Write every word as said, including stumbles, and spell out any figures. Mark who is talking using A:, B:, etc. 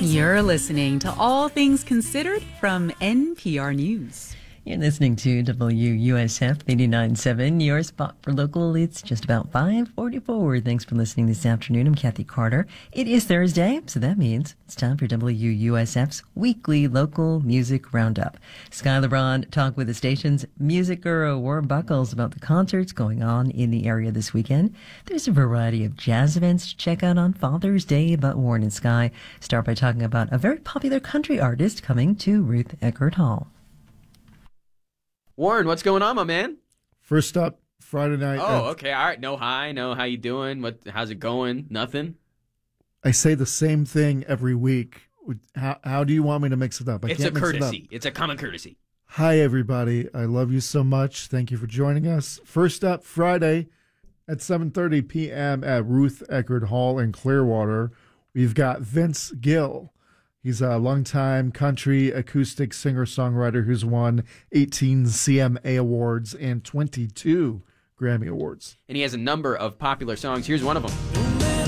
A: You're listening to All Things Considered from N P R News.
B: You're listening to W U S F eighty-nine point seven, your spot for local. It's just about five forty-four. Thanks for listening this afternoon. I'm Kathy Carter. It is Thursday, so that means it's time for W U S F's weekly local music roundup. Sky LeBron talked with the station's music guru, Warren Buckles, about the concerts going on in the area this weekend. There's a variety of jazz events to check out on Father's Day, but Warren and Sky start by talking about a very popular country artist coming to Ruth Eckerd Hall.
C: Warren, what's going on, my man?
D: First up, Friday night.
C: Oh,
D: uh,
C: okay. All right. No hi. No, how you doing? What? How's it going? Nothing?
D: I say the same thing every week. How, how do you want me to mix it up? I
C: it's
D: can't
C: a
D: mix it
C: courtesy.
D: up.
C: It's a common courtesy.
D: Hi, everybody. I love you so much. Thank you for joining us. First up, Friday at seven thirty p.m. at Ruth Eckerd Hall in Clearwater, we've got Vince Gill. He's a longtime country acoustic singer-songwriter who's won eighteen C M A awards and twenty-two Grammy Awards.
C: And he has a number of popular songs. Here's one of them.